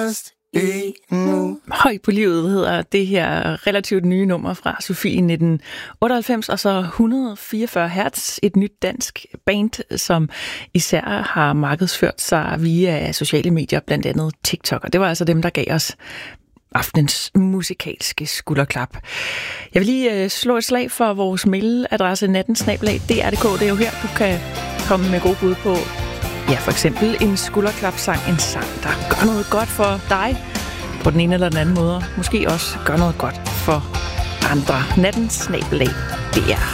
Høj på livet hedder det her relativt nye nummer fra Sofie 1998, og så 144 Hertz, et nyt dansk band, som især har markedsført sig via sociale medier, blandt andet TikTok. Og det var altså dem, der gav os aftenens musikalske skulderklap. Jeg vil lige slå et slag for vores mailadresse nattensnabel@dr.dk. Det er jo her, du kan komme med gode bud på, ja, for eksempel en skulderklapsang, en sang, der gør noget godt for dig på den ene eller den anden måde. Måske også gør noget godt for andre. Nattensnabel@dr.dk.